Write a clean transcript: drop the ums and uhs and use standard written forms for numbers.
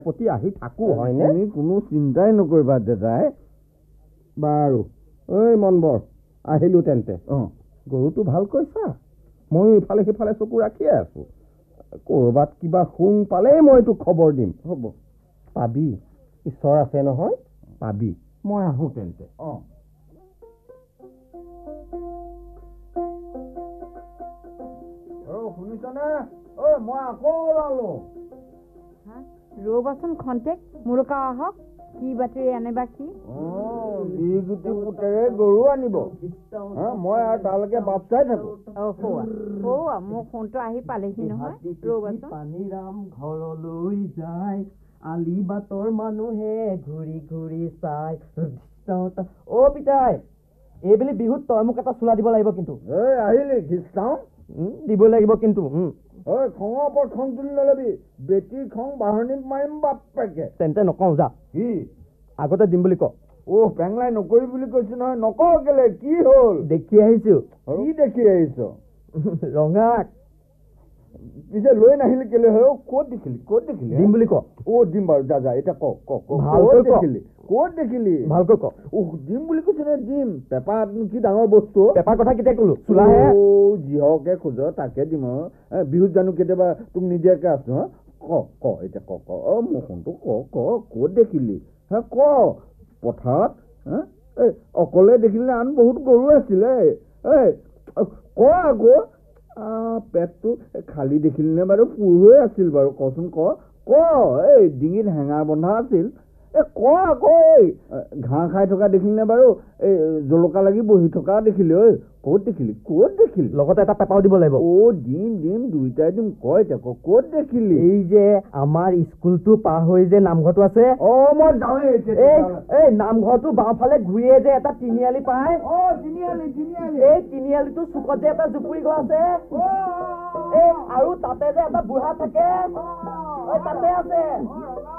প্ৰতি আহি থাকো হয়নে? তুমি কোনো চিন্তাই নকৰিবা দেউতাই। বাৰু ঐ মনবৰ আহিলো তেন্তে। গৰুটো ভালকৈ চা। মই ইফালে সিফালে চকু ৰাখিয়ে আছো। ক'ৰবাত কিবা শুং পালেই মই তোক খবৰ দিম। হ'ব। পাবি, ঈশ্বৰ আছে নহয়, পাবি। মই আহো তেন্তে। শুনিছনে? ঐ মই আকৌ ওলালো। ৰ'বাচোন খন্তেক, মোৰকা আহক। কি বাতৰি আনিবা সি? গুটি পুতেৰে গৰু আনিব। মই আৰু তালৈকে বাট চাই থাকো। মোৰ ফোনটো আহি পালেহি নহয়। ৰ'বাচোন। পানীৰাম ঘৰলৈ যায়, আলি বাটৰ মানুহে ঘূৰি ঘূৰি চাই। পিতাই, এইবেলি বিহুত তই মোক এটা চোলা দিব লাগিব কিন্তু। আহিলি খিষ্টাও দিব লাগিব কিন্তু। খঙৰ ওপৰত খং তুলি নলবি। বেটিৰ খং বাঢ়নিত মাৰিম বাপেকে। তেন্তে নকওঁ যা। কি আগতে দিম বুলি ক। পেংলাই নকৰি বুলি কৈছো নহয়। নকওঁ কেলে? কি হ'ল? দেখি আহিছো। কি দেখি আহিছ? ৰঙাক। পিছে লৈ নাহিলি কেলে? ক'ত দেখিলি? ক'ত দেখিলি? দিম বুলি ক। দিম বাৰু। যা যা এতিয়া ক। ভালকৈ দেখিলি? ক'ত দেখিলি? ভালকৈ ক। দিম বুলি কৈছে নে? দিম। পেপাৰনো কি ডাঙৰ বস্তু? পেপাৰ কথা কেতিয়া ক'লো? চোলাহে। যিহকে খোজ তাকে দিম। বিহুত জানো কেতিয়াবা তোক নিদিয়াকে আছো? ক এতিয়া ক মোৰ ফোনটো ক ক'ত দেখিলি? ক পথাৰত? অকলে দেখিলি নে আন বহুত গৰু আছিলে? ক আকৌ। পেটটো খালী দেখিলি নে বাৰু? পুৰ হৈ আছিল বাৰু? কচোন ক। ডিঙিত হেঙাৰ বন্ধা আছিল? ক আকৌ। ঘাঁহ খাই থকা দেখিলি নে বাৰু? জলকা লাগি বহি থকা দেখিলি? ক'ত দেখিলি? ক'ত দেখিলি? লগতে এটা পেপাৰো দিব লাগিব। দিম দুইটাই দিম। ক এতিয়া ক'ত দেখিলি? এই যে আমাৰ স্কুলটো পাৰ হৈ যে নামঘৰটো আছে। মই যাওঁৱে। এই নামঘৰটো বাওঁফালে ঘূৰিয়ে যে এটা তিনিআলি পায়। তিনিআলি। এই তিনিআলিটো চুকত যে এটা জুপুৰি ঘৰ আছে। আৰু তাতে যে এটা বুঢ়া থাকে, তাতে আছে।